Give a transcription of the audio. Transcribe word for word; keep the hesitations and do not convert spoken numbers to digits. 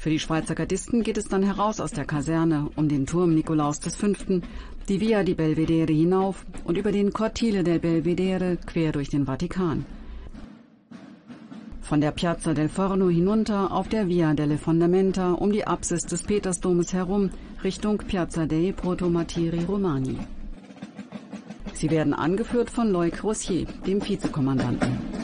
Für die Schweizer Gardisten geht es dann heraus aus der Kaserne um den Turm Nikolaus der Fünfte, die Via di Belvedere hinauf und über den Cortile del Belvedere quer durch den Vatikan. Von der Piazza del Forno hinunter auf der Via delle Fondamenta um die Apsis des Petersdomes herum Richtung Piazza dei Protomartiri Romani. Sie werden angeführt von Loic Roussier, dem Vizekommandanten.